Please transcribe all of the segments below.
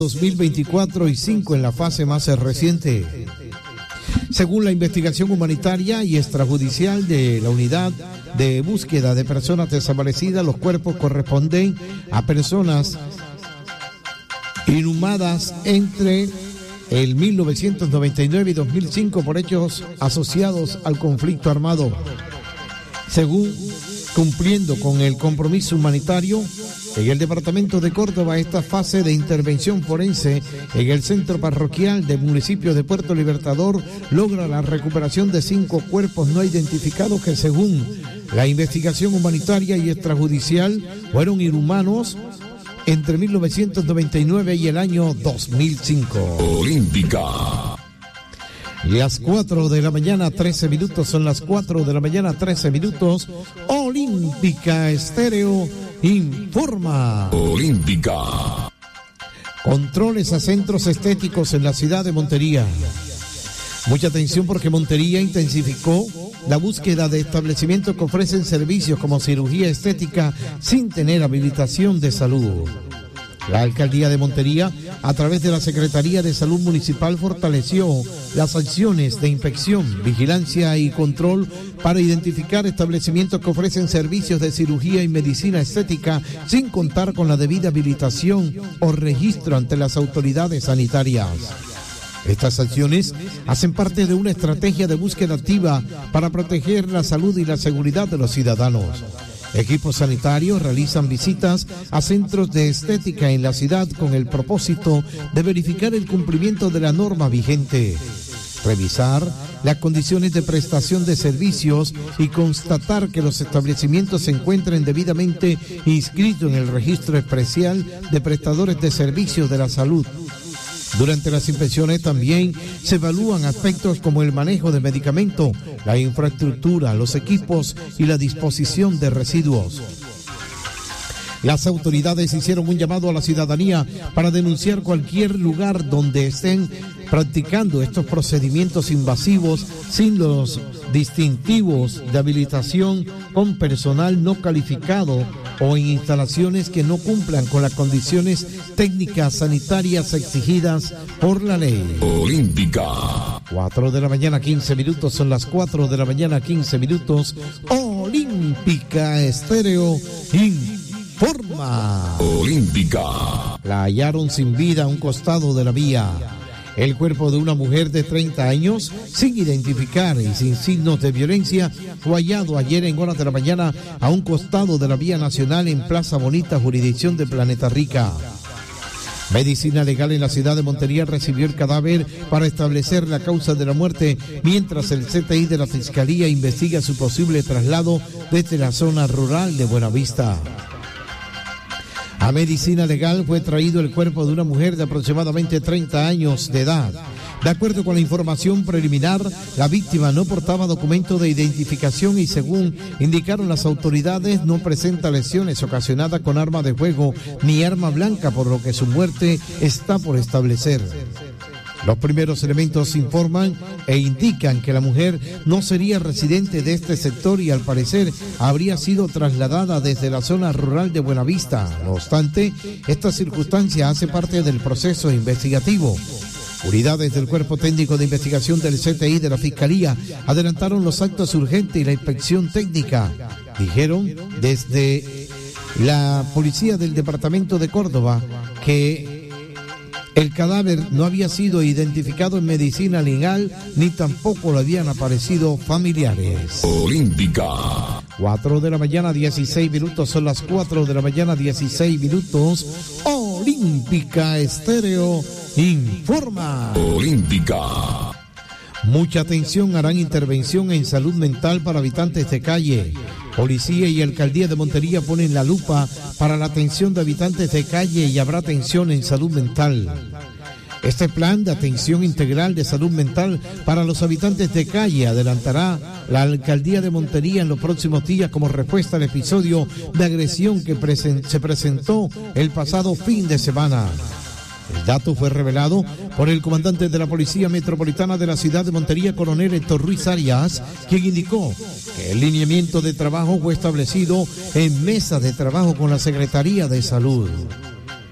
2024 y 5 en la fase más reciente. Según la investigación humanitaria y extrajudicial de la unidad de búsqueda de personas desaparecidas, los cuerpos corresponden a personas inhumadas entre el 1999 y 2005 por hechos asociados al conflicto armado. Según cumpliendo con el compromiso humanitario, en el departamento de Córdoba, esta fase de intervención forense en el centro parroquial del municipio de Puerto Libertador logra la recuperación de 5 cuerpos no identificados que, según la investigación humanitaria y extrajudicial, fueron inhumanos entre 1999 y el año 2005. Olímpica. Las 4 de la mañana, 13 minutos, son las 4 de la mañana, 13 minutos. Olímpica Estéreo informa. Olímpica. Controles a centros estéticos en la ciudad de Montería. Mucha atención porque Montería intensificó la búsqueda de establecimientos que ofrecen servicios como cirugía estética sin tener habilitación de salud. La alcaldía de Montería, a través de la Secretaría de Salud Municipal, fortaleció las acciones de inspección, vigilancia y control para identificar establecimientos que ofrecen servicios de cirugía y medicina estética sin contar con la debida habilitación o registro ante las autoridades sanitarias. Estas acciones hacen parte de una estrategia de búsqueda activa para proteger la salud y la seguridad de los ciudadanos. Equipos sanitarios realizan visitas a centros de estética en la ciudad con el propósito de verificar el cumplimiento de la norma vigente, revisar las condiciones de prestación de servicios y constatar que los establecimientos se encuentren debidamente inscritos en el registro especial de prestadores de servicios de la salud. Durante las inspecciones también se evalúan aspectos como el manejo de medicamentos, la infraestructura, los equipos y la disposición de residuos. Las autoridades hicieron un llamado a la ciudadanía para denunciar cualquier lugar donde estén practicando estos procedimientos invasivos sin los distintivos de habilitación, con personal no calificado o en instalaciones que no cumplan con las condiciones técnicas sanitarias exigidas por la ley. Olímpica. 4 de la mañana, 15 minutos, son las 4 de la mañana, 15 minutos. Olímpica Estéreo informa. Olímpica. La hallaron sin vida a un costado de la vía. El cuerpo de una mujer de 30 años, sin identificar y sin signos de violencia, fue hallado ayer en horas de la mañana a un costado de la vía nacional en Plaza Bonita, jurisdicción de Planeta Rica. Medicina Legal en la ciudad de Montería recibió el cadáver para establecer la causa de la muerte, mientras el CTI de la Fiscalía investiga su posible traslado desde la zona rural de Buenavista. A Medicina Legal fue traído el cuerpo de una mujer de aproximadamente 30 años de edad. De acuerdo con la información preliminar, la víctima no portaba documento de identificación y, según indicaron las autoridades, no presenta lesiones ocasionadas con arma de fuego ni arma blanca, por lo que su muerte está por establecer. Los primeros elementos informan e indican que la mujer no sería residente de este sector y al parecer habría sido trasladada desde la zona rural de Buenavista. No obstante, esta circunstancia hace parte del proceso investigativo. Unidades del Cuerpo Técnico de Investigación del CTI de la Fiscalía adelantaron los actos urgentes y la inspección técnica. Dijeron desde la Policía del Departamento de Córdoba que el cadáver no había sido identificado en Medicina Legal ni tampoco le habían aparecido familiares. Olímpica. 4 de la mañana, 16 minutos, son las 4 de la mañana, 16 minutos. Olímpica Estéreo informa. Olímpica. Mucha atención, harán intervención en salud mental para habitantes de calle. Policía y Alcaldía de Montería ponen la lupa para la atención de habitantes de calle y habrá atención en salud mental. Este plan de atención integral de salud mental para los habitantes de calle adelantará la Alcaldía de Montería en los próximos días como respuesta al episodio de agresión que se presentó el pasado fin de semana. El dato fue revelado por el comandante de la Policía Metropolitana de la ciudad de Montería, coronel Héctor Ruiz Arias, quien indicó que el lineamiento de trabajo fue establecido en mesa de trabajo con la Secretaría de Salud.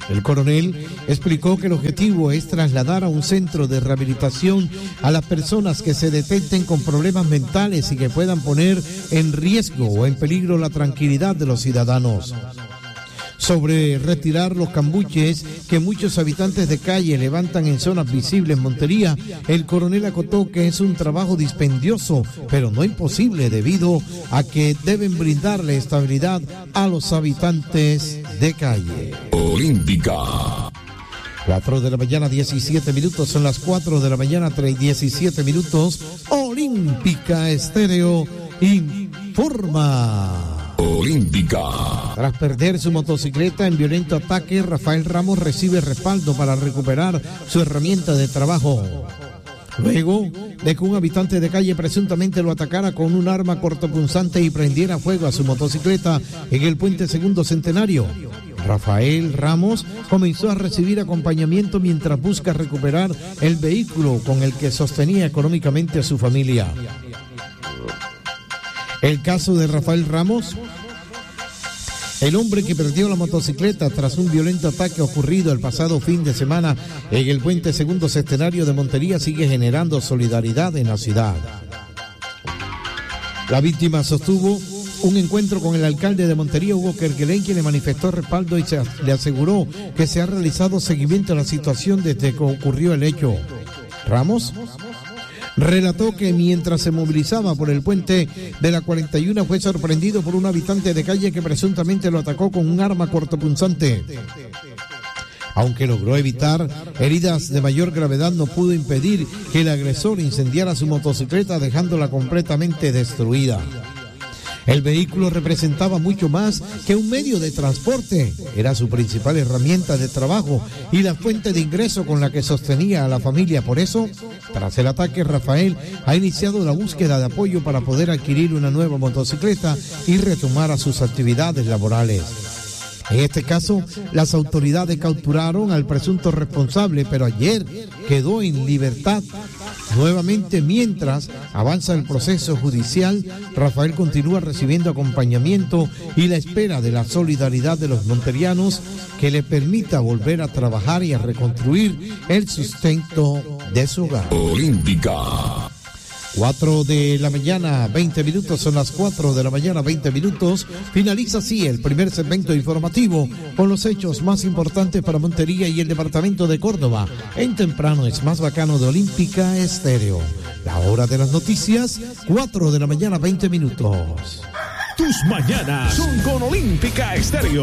El coronel explicó que el objetivo es trasladar a un centro de rehabilitación a las personas que se detecten con problemas mentales y que puedan poner en riesgo o en peligro la tranquilidad de los ciudadanos. Sobre retirar los cambuches que muchos habitantes de calle levantan en zonas visibles en Montería, el coronel acotó que es un trabajo dispendioso, pero no imposible debido a que deben brindarle estabilidad a los habitantes de calle. Olímpica. 4 de la mañana, 17 minutos, son las 4 de la mañana, 17 minutos. Olímpica Estéreo informa. Olímpica. Tras perder su motocicleta en violento ataque, Rafael Ramos recibe respaldo para recuperar su herramienta de trabajo. Luego de que un habitante de calle presuntamente lo atacara con un arma cortopunzante y prendiera fuego a su motocicleta en el puente Segundo Centenario, Rafael Ramos comenzó a recibir acompañamiento mientras busca recuperar el vehículo con el que sostenía económicamente a su familia. El caso de Rafael Ramos, el hombre que perdió la motocicleta tras un violento ataque ocurrido el pasado fin de semana en el puente Segundo Centenario de Montería, sigue generando solidaridad en la ciudad. La víctima sostuvo un encuentro con el alcalde de Montería, Hugo Kerguelen, quien le manifestó respaldo y le aseguró que se ha realizado seguimiento a la situación desde que ocurrió el hecho. Ramos relató que mientras se movilizaba por el puente de la 41 fue sorprendido por un habitante de calle que presuntamente lo atacó con un arma cortopunzante. Aunque logró evitar heridas de mayor gravedad, no pudo impedir que el agresor incendiara su motocicleta dejándola completamente destruida. El vehículo representaba mucho más que un medio de transporte. Era su principal herramienta de trabajo y la fuente de ingreso con la que sostenía a la familia. Por eso, tras el ataque, Rafael ha iniciado la búsqueda de apoyo para poder adquirir una nueva motocicleta y retomar a sus actividades laborales. En este caso, las autoridades capturaron al presunto responsable, pero ayer quedó en libertad. Nuevamente, mientras avanza el proceso judicial, Rafael continúa recibiendo acompañamiento y la espera de la solidaridad de los monterianos que le permita volver a trabajar y a reconstruir el sustento de su hogar. Olímpica. 4 de la mañana, 20 minutos, son las 4 de la mañana, 20 minutos. Finaliza así el primer segmento informativo con los hechos más importantes para Montería y el departamento de Córdoba. En Temprano es más bacano de Olímpica Estéreo. La hora de las noticias, 4 de la mañana, 20 minutos. Tus mañanas son con Olímpica Estéreo.